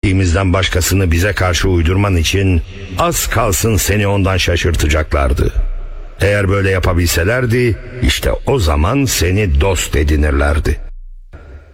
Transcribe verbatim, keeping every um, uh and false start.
ettiğimizden başkasını bize karşı uydurman için az kalsın seni ondan şaşırtacaklardı. Eğer böyle yapabilselerdi, işte o zaman seni dost edinirlerdi.